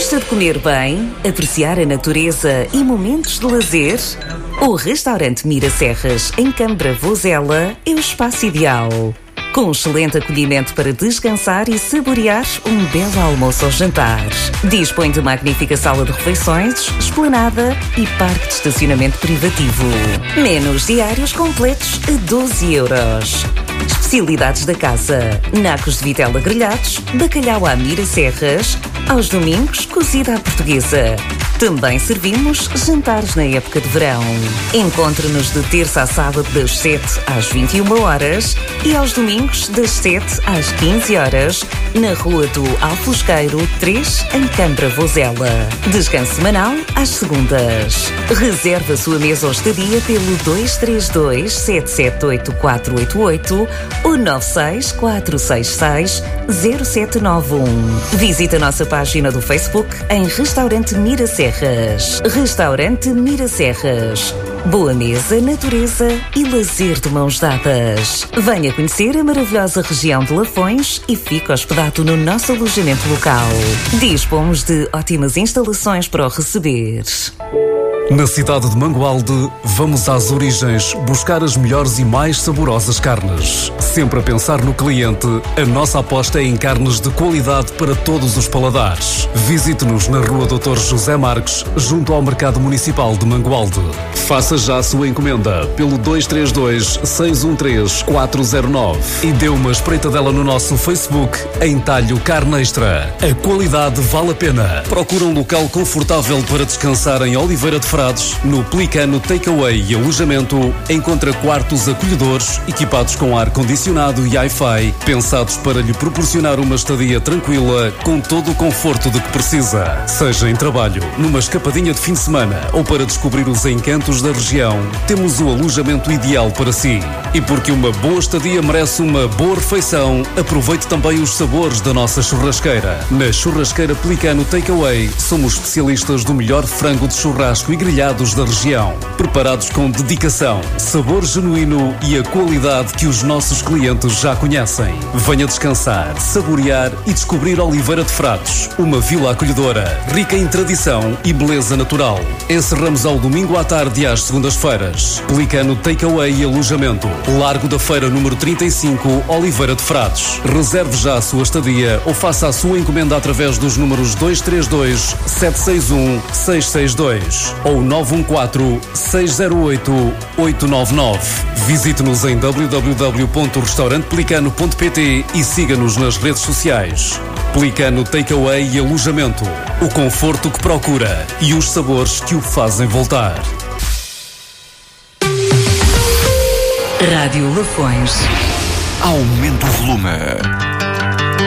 Gosta de comer bem, apreciar a natureza e momentos de lazer? O restaurante Mira Serras, em Câmara Vozela, é o espaço ideal. Com um excelente acolhimento para descansar e saborear um belo almoço ou jantar. Dispõe de magnífica sala de refeições, esplanada e parque de estacionamento privativo. Menus diários completos a 12 euros. Especialidades da casa: nacos de vitela grelhados, bacalhau à Mira Serras, aos domingos cozida à portuguesa. Também servimos jantares na época de verão. Encontre-nos de terça a sábado das 7 às 21 horas e aos domingos das 7 às 15 horas na Rua do Alfosqueiro 3, em Câmara Vozela. Descanso semanal às segundas. Reserve a sua mesa ou estadia pelo 232 778 488 ou 96 466 0791. Visite a nossa página do Facebook em Restaurante Mira Serras. Restaurante Mira Serras. Boa mesa, natureza e lazer de mãos dadas. Venha conhecer a maravilhosa região de Lafões e fique hospedado no nosso alojamento local. Dispomos de ótimas instalações para o receber. Na cidade de Mangualde, vamos às origens buscar as melhores e mais saborosas carnes. Sempre a pensar no cliente, a nossa aposta é em carnes de qualidade para todos os paladares. Visite-nos na Rua Dr. José Marques, junto ao Mercado Municipal de Mangualde. Faça já a sua encomenda pelo 232-613-409 e dê uma espreitadela no nosso Facebook em Talho Carne Extra. A qualidade vale a pena. Procura um local confortável para descansar em Oliveira de Frades. No Pelicano Takeaway e Alojamento, encontra quartos acolhedores, equipados com ar-condicionado e Wi-Fi, pensados para lhe proporcionar uma estadia tranquila, com todo o conforto de que precisa. Seja em trabalho, numa escapadinha de fim de semana ou para descobrir os encantos da região, temos o alojamento ideal para si. E porque uma boa estadia merece uma boa refeição, aproveite também os sabores da nossa churrasqueira. Na Churrasqueira Pelicano Takeaway, somos especialistas do melhor frango de churrasco e grelhados da região, preparados com dedicação, sabor genuíno e a qualidade que os nossos clientes já conhecem. Venha descansar, saborear e descobrir Oliveira de Frades, uma vila acolhedora, rica em tradição e beleza natural. Encerramos ao domingo à tarde e às segundas-feiras. Pelicano Takeaway e Alojamento, Largo da Feira número 35, Oliveira de Frades. Reserve já a sua estadia ou faça a sua encomenda através dos números 232 761 662 ou 914-608-899. Visite-nos em www.restaurantepelicano.pt e siga-nos nas redes sociais. Pelicano Takeaway e Alojamento. O conforto que procura e os sabores que o fazem voltar. Rádio Lafões. Aumenta o volume.